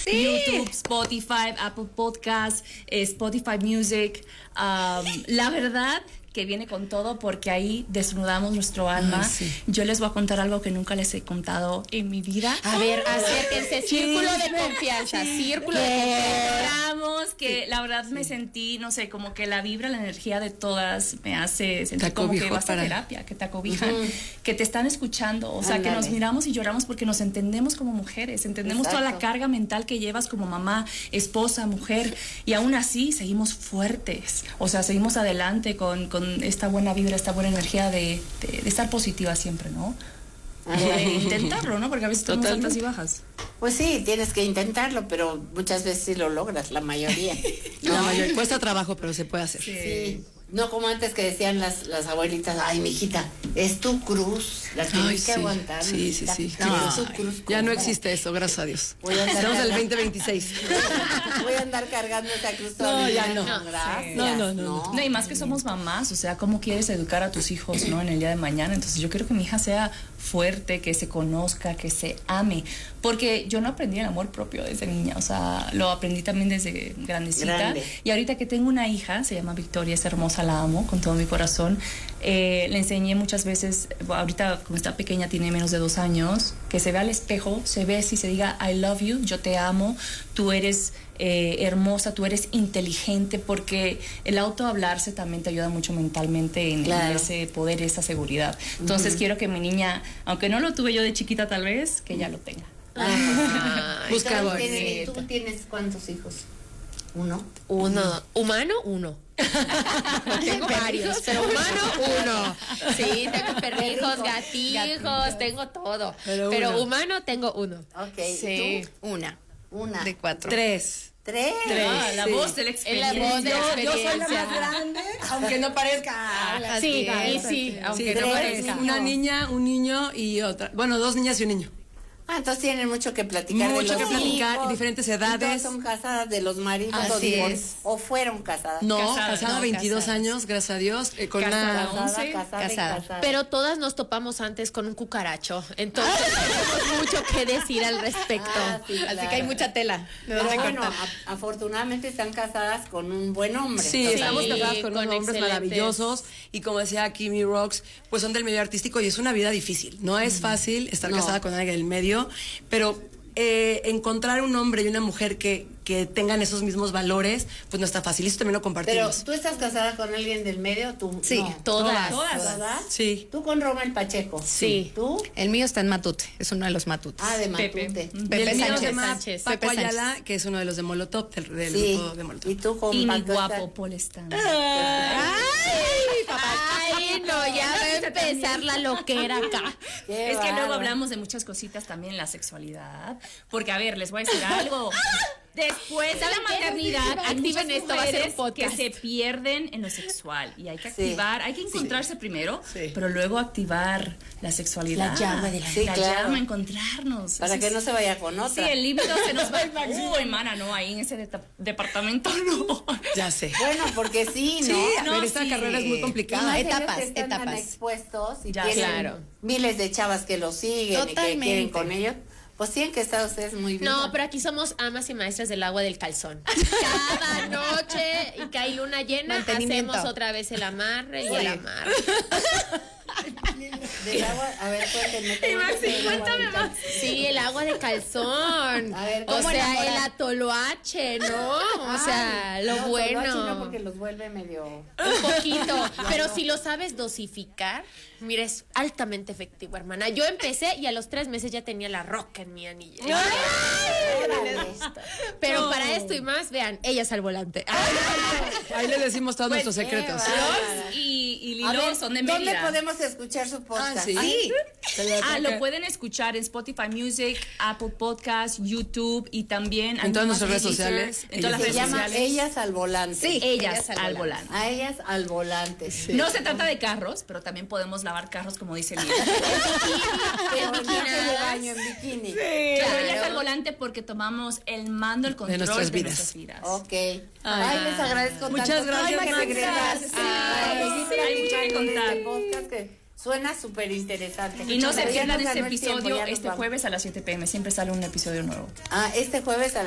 YouTube, Spotify, Apple Podcasts, Spotify Music. La verdad que viene con todo porque ahí desnudamos nuestro alma. Yo les voy a contar algo que nunca les he contado en mi vida. A ver, acérquense, círculo de confianza, círculo de confianza. Que la verdad me sentí, no sé, como que la vibra, la energía de todas me hace sentir como que vas a terapia, que te acobijan, que te están escuchando, o sea, que nos miramos y lloramos porque nos entendemos como mujeres, entendemos toda la carga mental que llevas como mamá, esposa, mujer, y aún así seguimos fuertes, o sea, seguimos adelante con esta buena vibra, esta buena energía de estar positiva siempre, ¿no? Intentarlo, ¿no? Porque a veces tenemos altas y bajas. Pues sí, tienes que intentarlo, pero muchas veces sí lo logras, la mayoría. La mayoría cuesta trabajo, pero se puede hacer. Sí. No como antes que decían las abuelitas, ay, mijita, es tu cruz, la tienes que aguantar. Sí. No, es tu cruz. Ya no existe eso, gracias a Dios. Estamos del 2026. Voy a andar cargando esa cruz toda ya no. Gracias. No, y más que somos mamás, o sea, ¿cómo quieres educar a tus hijos, no, en el día de mañana? Entonces yo quiero que mi hija sea fuerte, que se conozca, que se ame, porque yo no aprendí el amor propio desde niña, o sea, lo aprendí también desde grandecita. Y ahorita que tengo una hija, se llama Victoria, es hermosa, la amo con todo mi corazón. Le enseñé muchas veces, ahorita como está pequeña, tiene menos de 2 años, que se vea al espejo, se ve y se diga I love you, yo te amo, tú eres hermosa, tú eres inteligente, porque el autohablarse también te ayuda mucho mentalmente en ese poder, esa seguridad. Entonces quiero que mi niña, aunque no lo tuve yo de chiquita tal vez, que ella lo tenga. Busca. ¿Tú tienes cuántos hijos? ¿Uno? ¿Humano? Uno. Tengo varios, pero humano, uno. Sí, tengo perrijos, gatijos, tengo todo. Pero humano tengo uno. Ok. Sí. ¿Tú? Una. De 4. 3. La voz de la experiencia. La voz de la experiencia. Yo soy la más grande, aunque no parezca. Sí, aunque no parezca. Una niña, un niño y otra. Bueno, 2 niñas y un niño. Entonces tienen mucho que platicar. Mucho que platicar, diferentes edades. ¿Todas son casadas de los maridos o fueron casadas? No, casada 22 años, gracias a Dios. Con casada. Pero todas nos topamos antes con un cucaracho. Entonces tenemos mucho que decir al respecto. Así que hay mucha tela. Pero bueno, afortunadamente están casadas con un buen hombre. Sí, estamos casadas con unos hombres maravillosos. Y como decía Kimmy Rocks, pues son del medio artístico y es una vida difícil. No es fácil estar casada con alguien del medio. Pero encontrar un hombre y una mujer que tengan esos mismos valores, pues no está fácil. Eso también lo compartimos. Pero, ¿tú estás casada con alguien del medio? ¿Tú? Sí, no. todas. ¿Verdad? Sí. ¿Tú con Romel Pacheco? Sí. ¿Tú? El mío está en Matute, es uno de los Matutes. De Matute. Pepe Sánchez. Paco Ayala, que es uno de los de Molotov, del grupo de Molotov. ¿Y tú con Y mi Paco guapo Paul Stanley. Ay, no, ya va a empezar la loquera acá. Es que luego hablamos de muchas cositas también en la sexualidad. Porque, a ver, les voy a decir algo. Después de la maternidad, activen esto, va a ser un podcast, que se pierden en lo sexual. Y hay que activar, hay que encontrarse primero, pero luego activar la sexualidad. La llama de la llama, encontrarnos. Para que no se vaya con otra. Sí, el líbido se nos va a ir. Uy, mana, no, ahí en ese departamento no. Ya sé. Bueno, porque sí, ¿no? Sí, a ver, esta carrera es muy complicada. Etapas. Están expuestos y tienen miles de chavas que lo siguen y que quieren con ellos. Pues tienen que estar ustedes muy bien. No, pero aquí somos amas y maestras del agua del calzón. Cada noche y que hay luna llena, hacemos otra vez el amarre y el amarre. Del agua, a ver, cuéntame más. Sí, el agua de calzón. A ver, o sea, el atoloache, ¿no? O sea, lo bueno. No, porque los vuelve medio... Un poquito. Pero si lo sabes dosificar, mira, es altamente efectivo, hermana. Yo empecé y a los 3 meses ya tenía la roca en mi anilla. Pero para esto y más, vean, ellas al volante. Ahí les decimos todos nuestros secretos. Y Lilo son de Mérida. ¿Dónde podemos escuchar su podcast? Sí. Lo pueden escuchar en Spotify Music, Apple Podcasts, YouTube y también en todas nuestras redes sociales. En todas las redes sociales. Ellas al volante. Sí, ellas al volante. A ellas al volante. Sí. No se trata de carros, pero también podemos lavar carros, como dice Lilo. En bikini. En bikini. Sí. Claro, ellas al volante porque tomamos el mando, el control de nuestras vidas. Ok. Les agradezco muchas tanto. Gracias. Hay mucho que contar. Podcast que suena súper interesante. Y no se pierdan ese episodio este jueves a las 7 p.m. Siempre sale un episodio nuevo. Este jueves a